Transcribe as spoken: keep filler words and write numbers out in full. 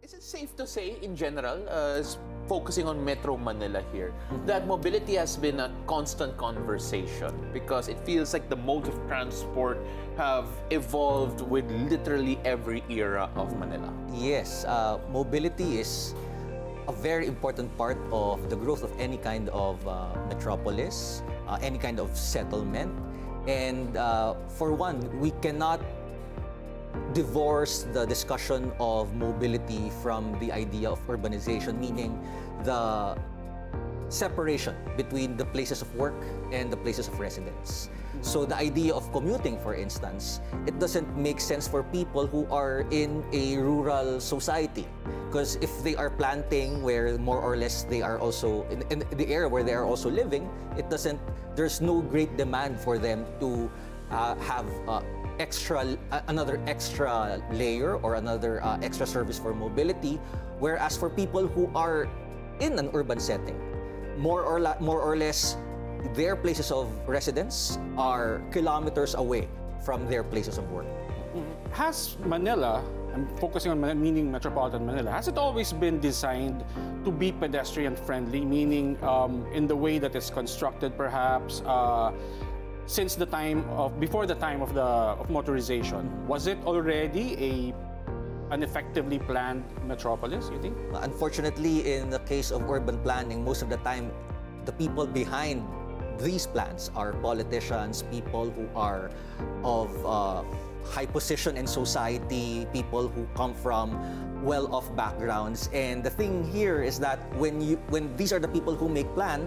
Is it safe to say, in general, uh, s- focusing on Metro Manila here, that mobility has been a constant conversation because it feels like the modes of transport have evolved with literally every era of Manila? Yes, uh, mobility is a very important part of the growth of any kind of uh, metropolis, uh, any kind of settlement. And uh, for one, we cannot divorce the discussion of mobility from the idea of urbanization, meaning the separation between the places of work and the places of residence. So the idea of commuting, for instance, it doesn't make sense for people who are in a rural society. Because if they are planting where more or less they are also, in, in the area where they are also living, it doesn't, there's no great demand for them to uh, have uh, extra, uh, another extra layer or another uh, extra service for mobility. Whereas for people who are in an urban setting, more or, la- more or less, their places of residence are kilometers away from their places of work. Has Manila, I'm focusing on Manila, meaning metropolitan Manila, has it always been designed to be pedestrian friendly, meaning um, in the way that it's constructed perhaps uh, since the time of, before the time of the of motorization? Was it already a an effectively planned metropolis, you think? Unfortunately, in the case of urban planning, most of the time, the people behind these plans are politicians, people who are of uh, high position in society, people who come from well-off backgrounds. And the thing here is that when you when these are the people who make plans,